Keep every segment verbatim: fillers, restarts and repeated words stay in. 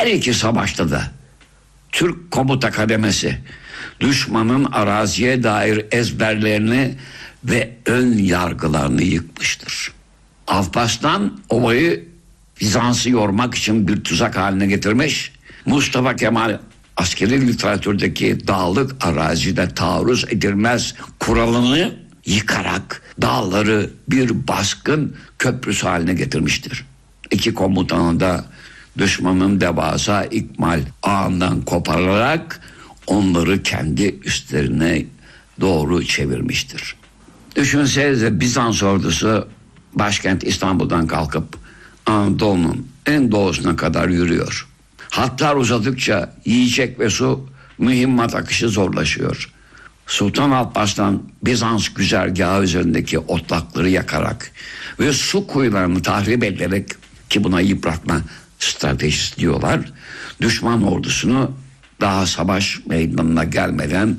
Her iki savaşta da Türk komuta kademesi düşmanın araziye dair ezberlerini ve ön yargılarını yıkmıştır. Alparslan olayı Bizans'ı yormak için bir tuzak haline getirmiş. Mustafa Kemal askeri literatürdeki dağlık arazide taarruz edilmez kuralını yıkarak dağları bir baskın köprüsü haline getirmiştir. İki komutanı da düşmanın devasa ikmal ağından kopararak onları kendi üstlerine doğru çevirmiştir. Düşünsenize, Bizans ordusu başkent İstanbul'dan kalkıp Anadolu'nun en doğusuna kadar yürüyor. Hatlar uzadıkça yiyecek ve su, mühimmat akışı zorlaşıyor. Sultan Alparslan Bizans güzergahı üzerindeki otlakları yakarak ve su kuyularını tahrip ederek, ki buna yıpratma stratejisi diyorlar, düşman ordusunu daha savaş meydanına gelmeden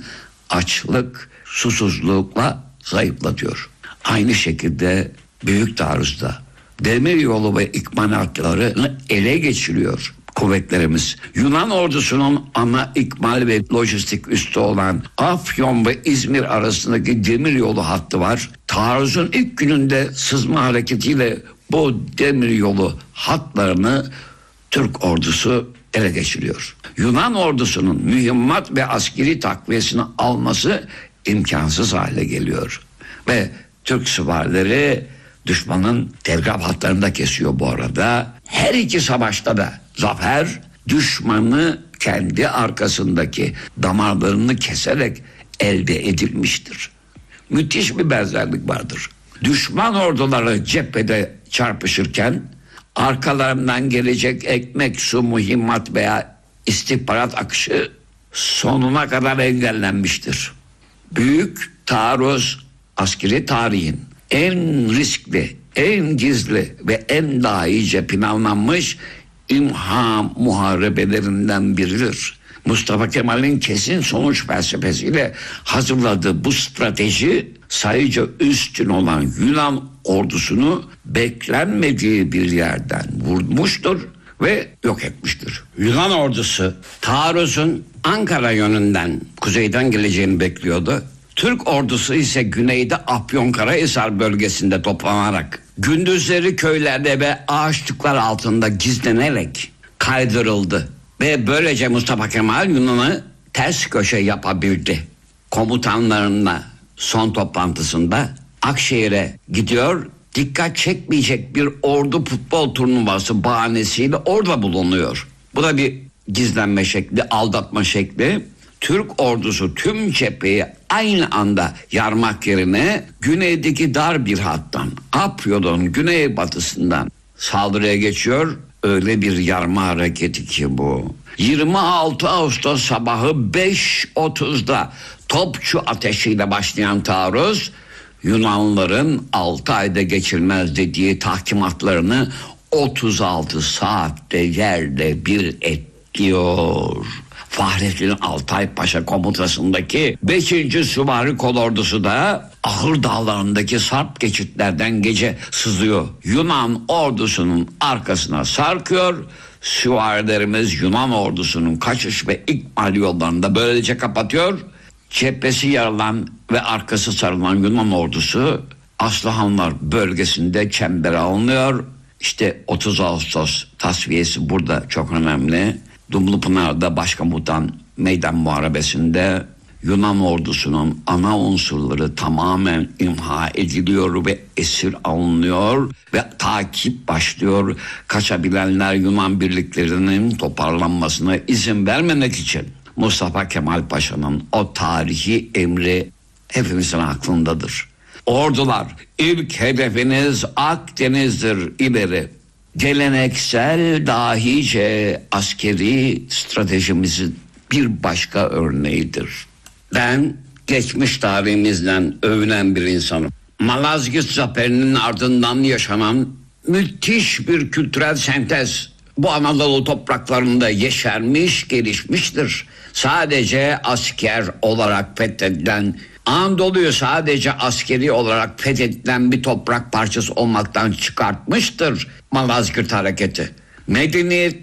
açlık, susuzlukla zayıflatıyor. Aynı şekilde büyük taarruzda demiryolu ve ikmalatlarını ele geçiriyor kuvvetlerimiz. Yunan ordusunun ana ikmal ve lojistik üssü olan Afyon ve İzmir arasındaki demiryolu hattı var. Taarruzun ilk gününde sızma hareketiyle bu demiryolu hatlarını Türk ordusu ele geçiriyor. Yunan ordusunun mühimmat ve askeri takviyesini alması imkansız hale geliyor. Ve Türk süvarileri düşmanın telgraf hatlarını da kesiyor bu arada. Her iki savaşta da zafer düşmanı kendi arkasındaki damarlarını keserek elde edilmiştir. Müthiş bir benzerlik vardır. Düşman orduları cephede çarpışırken arkalarından gelecek ekmek, su, mühimmat veya istihbarat akışı sonuna kadar engellenmiştir. Büyük taarruz askeri tarihin en riskli, en gizli ve en dahice planlanmış imha muharebelerinden biridir. Mustafa Kemal'in kesin sonuç felsefesiyle hazırladığı bu strateji sayıca üstün olan Yunan ordusunu beklenmediği bir yerden vurmuştur ve yok etmiştir. Yunan ordusu taarruzun Ankara yönünden, kuzeyden geleceğini bekliyordu. Türk ordusu ise güneyde Afyonkarahisar bölgesinde toplanarak gündüzleri köylerde ve ağaçlıklar altında gizlenerek kaydırıldı. Ve böylece Mustafa Kemal Yunan'ı ters köşe yapabildi. Komutanlarına son toplantısında Akşehir'e gidiyor, dikkat çekmeyecek bir ordu futbol turnuvası bahanesiyle orada bulunuyor. Bu da bir gizlenme şekli, aldatma şekli. Türk ordusu tüm cepheyi aynı anda yarmak yerine güneydeki dar bir hattan, Afyon'un güneybatısından saldırıya geçiyor. Öyle bir yarma hareketi ki bu. yirmi altı Ağustos sabahı beş otuzda topçu ateşiyle başlayan taarruz, Yunanlıların altı ayda geçilmez dediği tahkimatlarını otuz altı saatte yerde bir etliyor. Fahrettin Altay Paşa komutasındaki beşinci Süvari Kolordusu da Ahır Dağları'ndaki sarp geçitlerden gece sızıyor. Yunan ordusunun arkasına sarkıyor. Süvarilerimiz Yunan ordusunun kaçış ve ikmal yollarını böylece kapatıyor. Cephesi yarılan ve arkası sarılan Yunan ordusu Aslıhanlar bölgesinde çembere alınıyor. İşte otuz Ağustos tasfiyesi burada çok önemli. Dumlupınar'da Başkomutan Meydan Muharebesi'nde Yunan ordusunun ana unsurları tamamen imha ediliyor ve esir alınıyor ve takip başlıyor. Kaçabilenler Yunan birliklerinin toparlanmasına izin vermemek için Mustafa Kemal Paşa'nın o tarihi emri hepimizin aklındadır. Ordular, ilk hedefiniz Akdeniz'dir ileri. Geleneksel dahice askeri stratejimizin bir başka örneğidir. Ben geçmiş tarihimizden övünen bir insanım. Malazgirt Zaferi'nin ardından yaşanan müthiş bir kültürel sentez bu Anadolu topraklarında yeşermiş, gelişmiştir. Sadece asker olarak fethedilen, Anadolu'yu sadece askeri olarak fethedilen bir toprak parçası olmaktan çıkartmıştır Malazgirt hareketi. Medeniyet